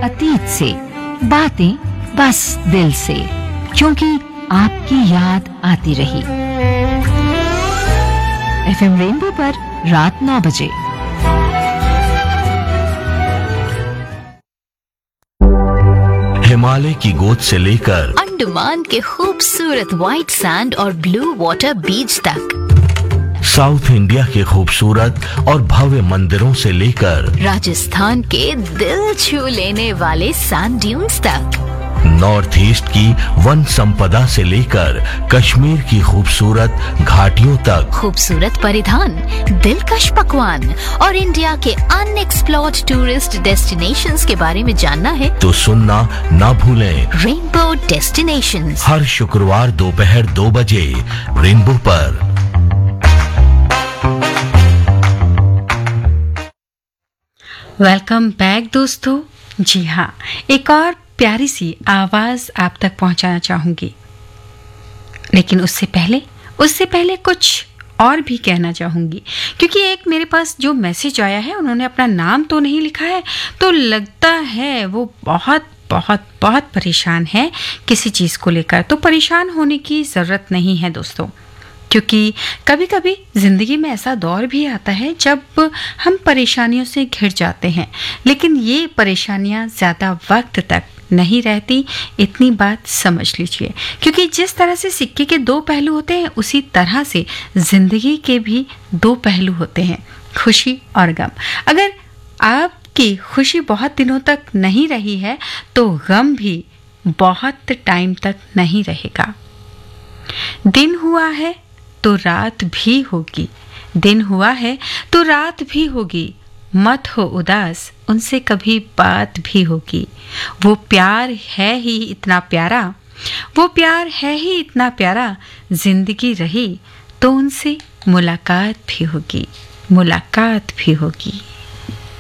अतीत से, बातें बस दिल से, क्योंकि आपकी याद आती रही। एफएम रेनबो पर रात 9 बजे। हिमालय की गोद से लेकर अंडमान के खूबसूरत व्हाइट सैंड और ब्लू वाटर बीच तक, साउथ इंडिया के खूबसूरत और भव्य मंदिरों से लेकर राजस्थान के दिल छू लेने वाले सैंड ड्यून्स तक, नॉर्थ ईस्ट की वन संपदा से लेकर कश्मीर की खूबसूरत घाटियों तक, खूबसूरत परिधान, दिलकश पकवान और इंडिया के अनएक्सप्लोर्ड टूरिस्ट डेस्टिनेशंस के बारे में जानना है तो सुनना ना भूलें। रेनबो डेस्टिनेशंस हर शुक्रवार दोपहर 2 बजे रेनबो पर। वेलकम बैक दोस्तों। जी हाँ, एक और प्यारी सी आवाज आप तक पहुंचाना चाहूंगी, लेकिन उससे पहले कुछ और भी कहना चाहूंगी, क्योंकि एक मेरे पास जो मैसेज आया है उन्होंने अपना नाम तो नहीं लिखा है, तो लगता है वो बहुत बहुत बहुत परेशान है किसी चीज़ को लेकर। तो परेशान होने की ज़रूरत नहीं है दोस्तों, क्योंकि कभी कभी ज़िंदगी में ऐसा दौर भी आता है जब हम परेशानियों से घिर जाते हैं, लेकिन ये परेशानियां ज़्यादा वक्त तक नहीं रहती, इतनी बात समझ लीजिए। क्योंकि जिस तरह से सिक्के के 2 पहलू होते हैं, उसी तरह से ज़िंदगी के भी 2 पहलू होते हैं, खुशी और गम। अगर आपकी खुशी बहुत दिनों तक नहीं रही है तो गम भी बहुत टाइम तक नहीं रहेगा। दिन हुआ है तो रात भी होगी, दिन हुआ है तो रात भी होगी, मत हो उदास, उनसे कभी बात भी होगी। वो प्यार है ही इतना प्यारा, वो प्यार है ही इतना प्यारा, जिंदगी रही तो उनसे मुलाकात भी होगी, मुलाकात भी होगी।